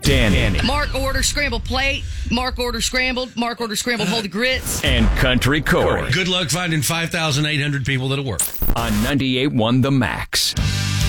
Danny. Mark order scrambled plate. Mark order scrambled. Mark order scrambled whole grits. And Country Corey. Good luck finding 5,800 people that'll work. On 98.1 The Max.